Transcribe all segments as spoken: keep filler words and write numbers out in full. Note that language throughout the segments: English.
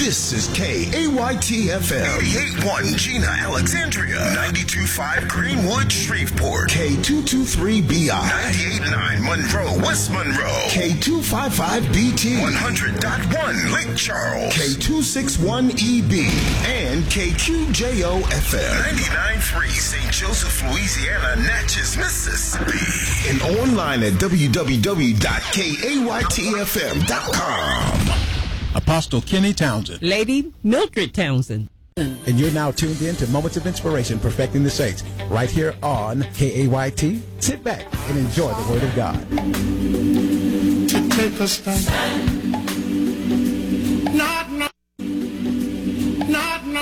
This is K A Y T F M. eighty-eight point one Gina, Alexandria. ninety-two point five Greenwood, Shreveport. K two two three B I. ninety-eight point nine Monroe, West Monroe. K two five five B T. one hundred point one Lake Charles. K two six one E B. And K Q J O F M. ninety-nine point three Saint Joseph, Louisiana, Natchez, Mississippi. And online at w w w dot k a y t f m dot com. Apostle Kenny Townsend. Lady Mildred Townsend. And you're now tuned in to Moments of Inspiration, Perfecting the Saints, right here on K A Y T. Sit back and enjoy the Word of God. To take a stand. Not, not, not, not.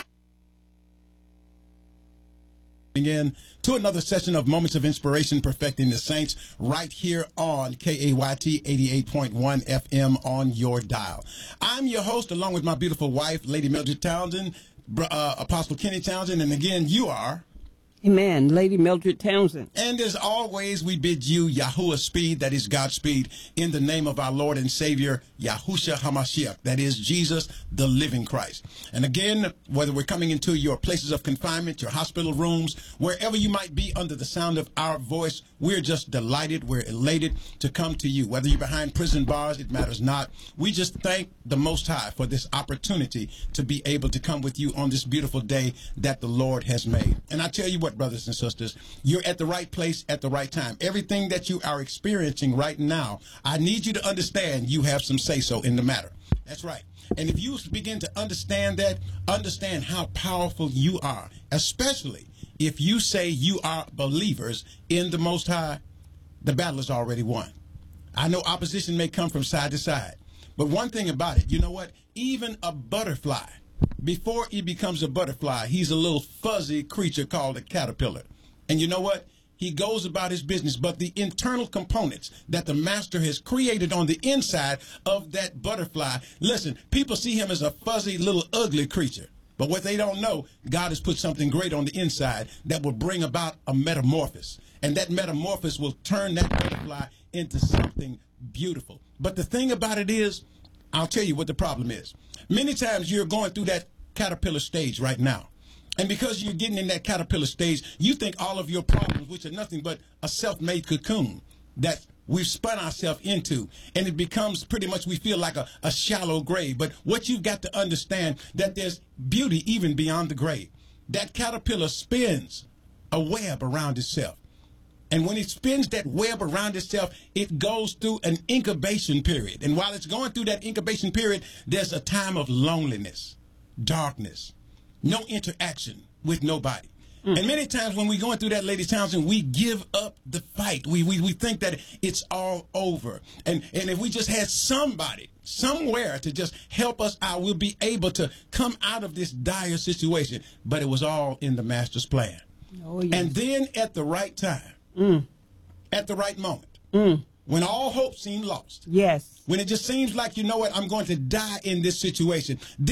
In to another session of Moments of Inspiration, Perfecting the Saints, right here on K A Y T eighty-eight point one F M on your dial. I'm your host, along with my beautiful wife, Lady Mildred Townsend, uh, Apostle Kenny Townsend, and again, you are... Amen. Lady Mildred Townsend. And as always, we bid you Yahuwah speed, that is Godspeed, in the name of our Lord and Savior, Yahushua HaMashiach, that is Jesus, the living Christ. And again, whether we're coming into your places of confinement, your hospital rooms, wherever you might be under the sound of our voice, we're just delighted, we're elated to come to you. Whether you're behind prison bars, it matters not. We just thank the Most High for this opportunity to be able to come with you on this beautiful day that the Lord has made. And I tell you what, brothers and sisters, you're at the right place at the right time. Everything that you are experiencing right now, I need you to understand you have some say-so in the matter. That's right. And if you begin to understand that, understand how powerful you are, especially if you say you are believers in the Most High, the battle is already won. I know opposition may come from side to side, but one thing about it, you know what? Even a butterfly, before he becomes a butterfly, he's a little fuzzy creature called a caterpillar. And you know what? He goes about his business, but the internal components that the master has created on the inside of that butterfly, listen, people see him as a fuzzy little ugly creature. But what they don't know, God has put something great on the inside that will bring about a metamorphosis. And that metamorphosis will turn that butterfly into something beautiful. But the thing about it is, I'll tell you what the problem is. Many times you're going through that caterpillar stage right now. And because you're getting in that caterpillar stage, you think all of your problems, which are nothing but a self-made cocoon that we've spun ourselves into, and it becomes pretty much, we feel like a, a shallow grave. But what you've got to understand, that there's beauty even beyond the grave. That caterpillar spins a web around itself. And when it spins that web around itself, it goes through an incubation period. And while it's going through that incubation period, there's a time of loneliness, darkness, no interaction with nobody. Mm. And many times when we're going through that, Lady Townsend, we give up the fight. We, we, we think that it's all over. And, and if we just had somebody, somewhere to just help us out, we'll be able to come out of this dire situation. But it was all in the Master's plan. Oh, yes. And then at the right time, mm. at the right moment, mm. when all hope seemed lost, yes, when it just seems like, you know what, I'm going to die in this situation,